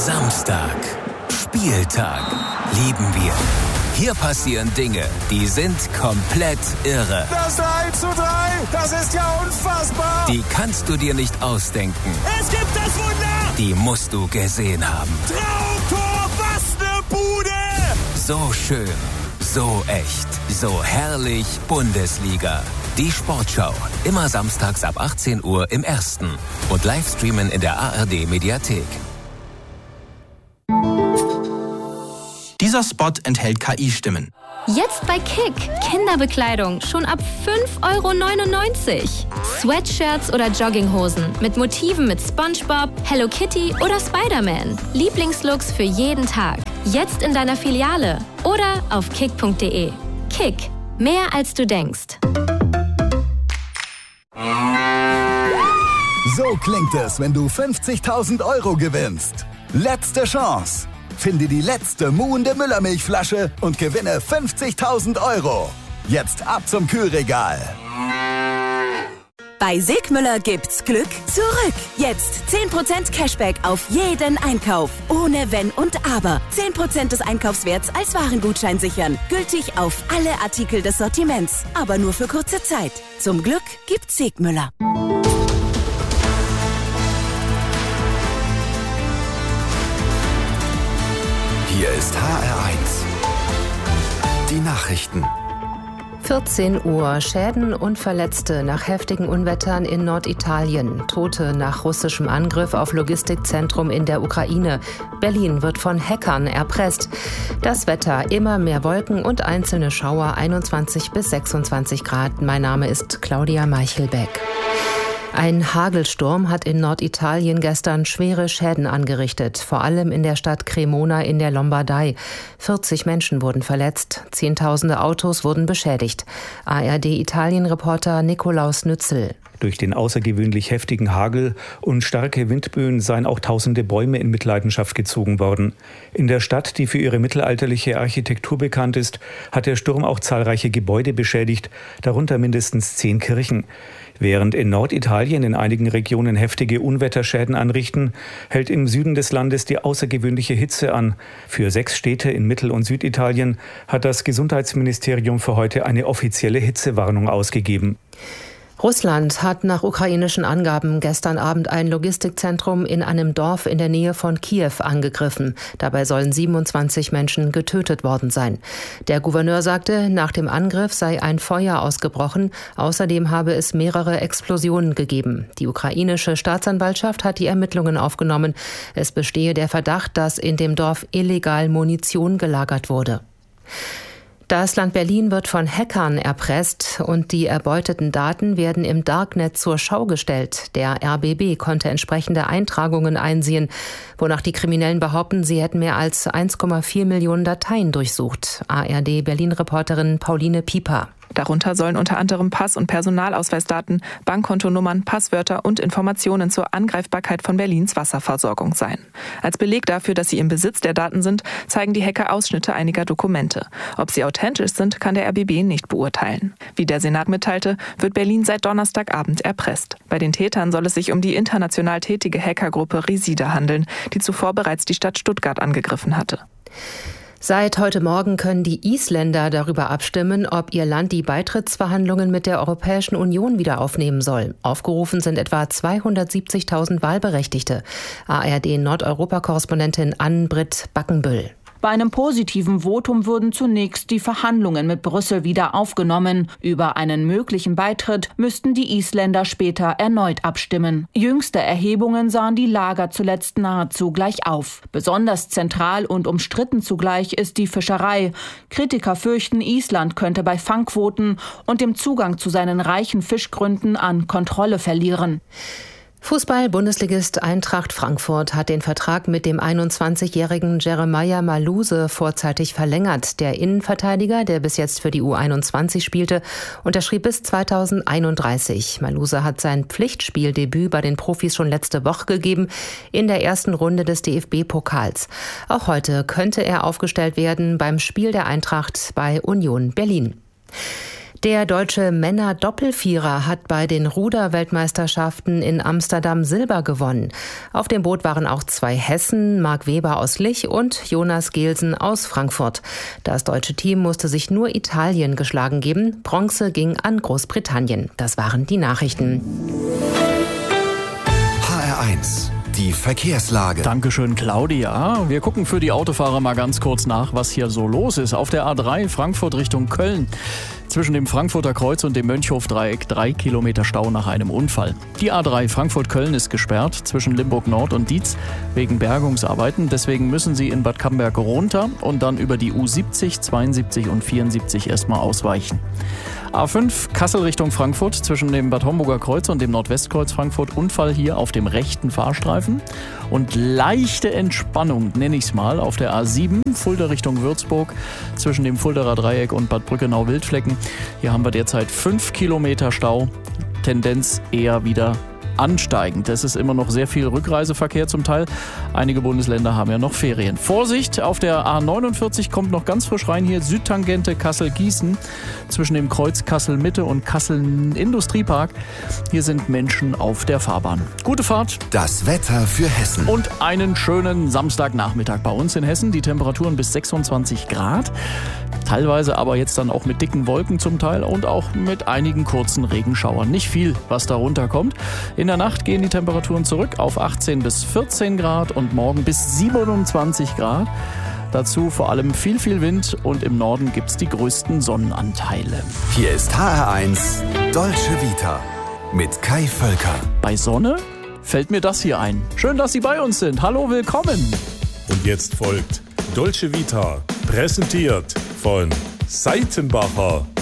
Samstag. Spieltag. Lieben wir. Hier passieren Dinge, die sind komplett irre. Das 3:3, das ist ja unfassbar. Die kannst du dir nicht ausdenken. Es gibt das Wunder. Die musst du gesehen haben. Traumtor, was eine Bude. So schön, so echt, so herrlich Bundesliga. Die Sportschau, immer samstags ab 18 Uhr im Ersten und Livestreamen in der ARD-Mediathek. Dieser Spot enthält KI-Stimmen. Jetzt bei Kick. Kinderbekleidung schon ab 5,99 €. Sweatshirts oder Jogginghosen mit Motiven mit SpongeBob, Hello Kitty oder Spider-Man. Lieblingslooks für jeden Tag. Jetzt in deiner Filiale oder auf kick.de. Kick. Mehr als du denkst. So klingt es, wenn du 50.000 € gewinnst. Letzte Chance. Finde die letzte muhende Müllermilchflasche und gewinne 50.000 €. Jetzt ab zum Kühlregal. Bei Sigmüller gibt's Glück zurück. Jetzt 10% Cashback auf jeden Einkauf. Ohne Wenn und Aber. 10% des Einkaufswerts als Warengutschein sichern. Gültig auf alle Artikel des Sortiments. Aber nur für kurze Zeit. Zum Glück gibt's Sigmüller. Hier ist HR1. Die Nachrichten. 14 Uhr. Schäden und Verletzte nach heftigen Unwettern in Norditalien. Tote nach russischem Angriff auf Logistikzentrum in der Ukraine. Berlin wird von Hackern erpresst. Das Wetter, immer mehr Wolken und einzelne Schauer, 21 bis 26 Grad. Mein Name ist Claudia Meichelbeck. Ein Hagelsturm hat in Norditalien gestern schwere Schäden angerichtet, vor allem in der Stadt Cremona in der Lombardei. 40 Menschen wurden verletzt, Zehntausende Autos wurden beschädigt. ARD-Italien-Reporter Nikolaus Nützel. Durch den außergewöhnlich heftigen Hagel und starke Windböen seien auch tausende Bäume in Mitleidenschaft gezogen worden. In der Stadt, die für ihre mittelalterliche Architektur bekannt ist, hat der Sturm auch zahlreiche Gebäude beschädigt, darunter mindestens 10 Kirchen. Während in Norditalien in einigen Regionen heftige Unwetterschäden anrichten, hält im Süden des Landes die außergewöhnliche Hitze an. Für 6 Städte in Mittel- und Süditalien hat das Gesundheitsministerium für heute eine offizielle Hitzewarnung ausgegeben. Russland hat nach ukrainischen Angaben gestern Abend ein Logistikzentrum in einem Dorf in der Nähe von Kiew angegriffen. Dabei sollen 27 Menschen getötet worden sein. Der Gouverneur sagte, nach dem Angriff sei ein Feuer ausgebrochen. Außerdem habe es mehrere Explosionen gegeben. Die ukrainische Staatsanwaltschaft hat die Ermittlungen aufgenommen. Es bestehe der Verdacht, dass in dem Dorf illegal Munition gelagert wurde. Das Land Berlin wird von Hackern erpresst und die erbeuteten Daten werden im Darknet zur Schau gestellt. Der RBB konnte entsprechende Eintragungen einsehen, wonach die Kriminellen behaupten, sie hätten mehr als 1,4 Millionen Dateien durchsucht. ARD-Berlin-Reporterin Pauline Pieper. Darunter sollen unter anderem Pass- und Personalausweisdaten, Bankkontonummern, Passwörter und Informationen zur Angreifbarkeit von Berlins Wasserversorgung sein. Als Beleg dafür, dass sie im Besitz der Daten sind, zeigen die Hacker Ausschnitte einiger Dokumente. Ob sie authentisch sind, kann der RBB nicht beurteilen. Wie der Senat mitteilte, wird Berlin seit Donnerstagabend erpresst. Bei den Tätern soll es sich um die international tätige Hackergruppe Resida handeln, die zuvor bereits die Stadt Stuttgart angegriffen hatte. Seit heute Morgen können die Isländer darüber abstimmen, ob ihr Land die Beitrittsverhandlungen mit der Europäischen Union wieder aufnehmen soll. Aufgerufen sind etwa 270.000 Wahlberechtigte. ARD-Nordeuropa-Korrespondentin Ann-Britt Backenbüll. Bei einem positiven Votum würden zunächst die Verhandlungen mit Brüssel wieder aufgenommen. Über einen möglichen Beitritt müssten die Isländer später erneut abstimmen. Jüngste Erhebungen sahen die Lager zuletzt nahezu gleich auf. Besonders zentral und umstritten zugleich ist die Fischerei. Kritiker fürchten, Island könnte bei Fangquoten und dem Zugang zu seinen reichen Fischgründen an Kontrolle verlieren. Fußball-Bundesligist Eintracht Frankfurt hat den Vertrag mit dem 21-jährigen Jeremiah Maluse vorzeitig verlängert. Der Innenverteidiger, der bis jetzt für die U21 spielte, unterschrieb bis 2031. Maluse hat sein Pflichtspieldebüt bei den Profis schon letzte Woche gegeben, in der ersten Runde des DFB-Pokals. Auch heute könnte er aufgestellt werden beim Spiel der Eintracht bei Union Berlin. Der deutsche Männer-Doppelvierer hat bei den Ruder-Weltmeisterschaften in Amsterdam Silber gewonnen. Auf dem Boot waren auch 2 Hessen, Marc Weber aus Lich und Jonas Gehlsen aus Frankfurt. Das deutsche Team musste sich nur Italien geschlagen geben. Bronze ging an Großbritannien. Das waren die Nachrichten. HR1, die Verkehrslage. Dankeschön, Claudia. Wir gucken für die Autofahrer mal ganz kurz nach, was hier so los ist. Auf der A3 Frankfurt Richtung Köln. Zwischen dem Frankfurter Kreuz und dem Mönchhof-Dreieck 3 Kilometer Stau nach einem Unfall. Die A3 Frankfurt-Köln ist gesperrt zwischen Limburg-Nord und Dietz wegen Bergungsarbeiten. Deswegen müssen Sie in Bad Camberg runter und dann über die U70, 72 und 74 erstmal ausweichen. A5 Kassel Richtung Frankfurt zwischen dem Bad Homburger Kreuz und dem Nordwestkreuz Frankfurt. Unfall hier auf dem rechten Fahrstreifen. Und leichte Entspannung, nenne ich es mal, auf der A7 Fulda Richtung Würzburg zwischen dem Fulderer Dreieck und Bad Brückenau-Wildflecken. Hier haben wir derzeit 5 Kilometer Stau. Tendenz eher wieder ansteigend. Es ist immer noch sehr viel Rückreiseverkehr zum Teil. Einige Bundesländer haben ja noch Ferien. Vorsicht, auf der A49 kommt noch ganz frisch rein hier Südtangente Kassel-Gießen zwischen dem Kreuz Kassel-Mitte und Kassel-Industriepark. Hier sind Menschen auf der Fahrbahn. Gute Fahrt. Das Wetter für Hessen. Und einen schönen Samstagnachmittag bei uns in Hessen. Die Temperaturen bis 26 Grad. Teilweise aber jetzt dann auch mit dicken Wolken zum Teil und auch mit einigen kurzen Regenschauern. Nicht viel, was da runterkommt. In der Nacht gehen die Temperaturen zurück auf 18 bis 14 Grad und morgen bis 27 Grad. Dazu vor allem viel Wind und im Norden gibt es die größten Sonnenanteile. Hier ist HR1 Dolce Vita mit Kai Völker. Bei Sonne fällt mir das hier ein. Schön, dass Sie bei uns sind. Hallo, willkommen. Und jetzt folgt Dolce Vita, präsentiert von Seitenbacher.